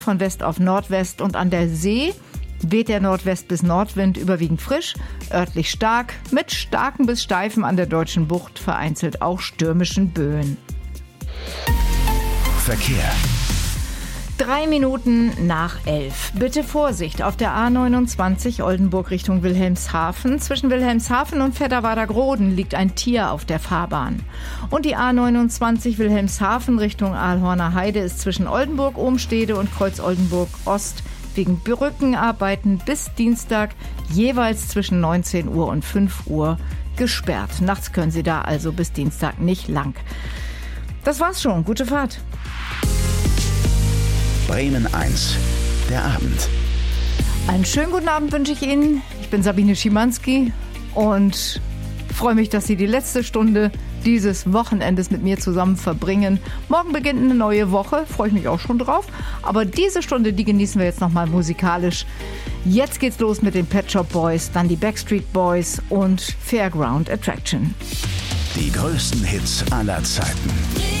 von West auf Nordwest und an der See weht der Nordwest- bis Nordwind überwiegend frisch, örtlich stark, mit starken bis steifen an der Deutschen Bucht, vereinzelt auch stürmischen Böen. Verkehr. 3 Minuten nach 11. Bitte Vorsicht auf der A29 Oldenburg Richtung Wilhelmshaven. Zwischen Wilhelmshaven und Vetterwader-Groden liegt ein Tier auf der Fahrbahn. Und die A29 Wilhelmshaven Richtung Aalhorner Heide ist zwischen Oldenburg, Ohmstede und Kreuz-Oldenburg Ost wegen Brückenarbeiten bis Dienstag jeweils zwischen 19 Uhr und 5 Uhr gesperrt. Nachts können Sie da also bis Dienstag nicht lang. Das war's schon. Gute Fahrt. Bremen 1, der Abend. Einen schönen guten Abend wünsche ich Ihnen. Ich bin Sabine Schimanski und freue mich, dass Sie die letzte Stunde dieses Wochenendes mit mir zusammen verbringen. Morgen beginnt eine neue Woche, freue ich mich auch schon drauf. Aber diese Stunde, die genießen wir jetzt nochmal musikalisch. Jetzt geht's los mit den Pet Shop Boys, dann die Backstreet Boys und Fairground Attraction. Die größten Hits aller Zeiten.